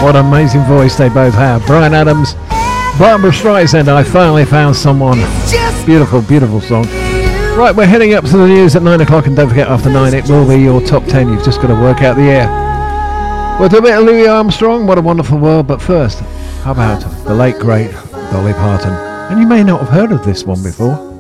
What an amazing voice they both have. Bryan Adams, Barbra Streisand, I Finally Found Someone. Beautiful, beautiful song. Right, we're heading up to the news at 9 o'clock, and don't forget after 9 it will be your top 10. You've just got to work out the year. We'll do a bit of Louis Armstrong, What a Wonderful World, but first, how about the late, great Dolly Parton? And you may not have heard of this one before.